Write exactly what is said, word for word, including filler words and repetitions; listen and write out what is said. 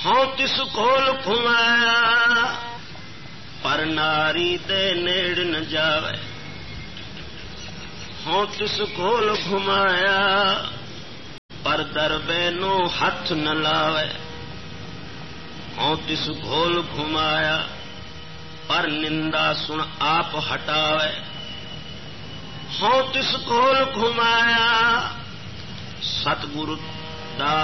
हों तिस कोल घुमाया पर नारी दे नेड़ न जावे। हों तिस कोल घुमाया पर दरबे नो हाथ न लावे। हों तिस कोल घुमाया पर निंदा सुन आप हटावे। हों तिस कोल घुमाया सतगुरु